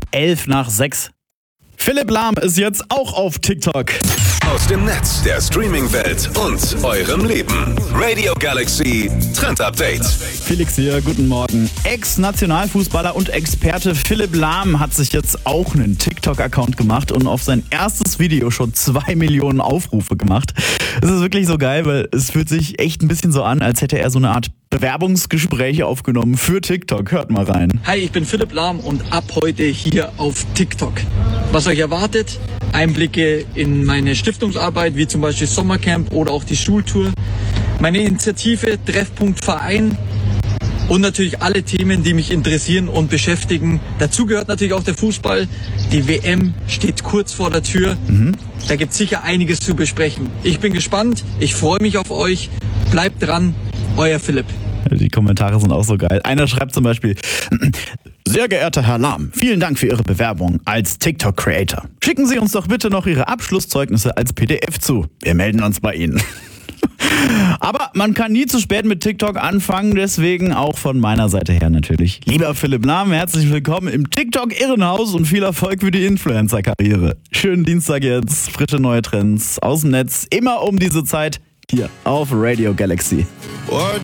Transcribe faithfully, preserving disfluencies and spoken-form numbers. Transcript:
elf nach sechs. Philipp Lahm ist jetzt auch auf TikTok. Aus dem Netz, der Streaming-Welt und eurem Leben. Radio Galaxy Trend Update. Felix hier, guten Morgen. Ex-Nationalfußballer und Experte Philipp Lahm hat sich jetzt auch einen TikTok-Account gemacht und auf sein erstes Video schon zwei Millionen Aufrufe gemacht. Das ist wirklich so geil, weil es fühlt sich echt ein bisschen so an, als hätte er so eine Art Bewerbungsgespräche aufgenommen für TikTok. Hört mal rein. Hi, ich bin Philipp Lahm und ab heute hier auf TikTok. Was euch erwartet? Einblicke in meine Stiftungsarbeit, wie zum Beispiel Sommercamp oder auch die Schultour. Meine Initiative Treffpunkt Verein und natürlich alle Themen, die mich interessieren und beschäftigen. Dazu gehört natürlich auch der Fußball. Die W M steht kurz vor der Tür. Mhm. Da gibt es sicher einiges zu besprechen. Ich bin gespannt, ich freue mich auf euch. Bleibt dran, euer Philipp. Die Kommentare sind auch so geil. Einer schreibt zum Beispiel: Sehr geehrter Herr Lahm, vielen Dank für Ihre Bewerbung als TikTok-Creator. Schicken Sie uns doch bitte noch Ihre Abschlusszeugnisse als P D F zu. Wir melden uns bei Ihnen. Aber man kann nie zu spät mit TikTok anfangen, deswegen auch von meiner Seite her natürlich. Lieber Philipp Lahm, herzlich willkommen im TikTok-Irrenhaus und viel Erfolg für die Influencer-Karriere. Schönen Dienstag jetzt, frische neue Trends aus dem Netz, immer um diese Zeit hier auf Radio Galaxy.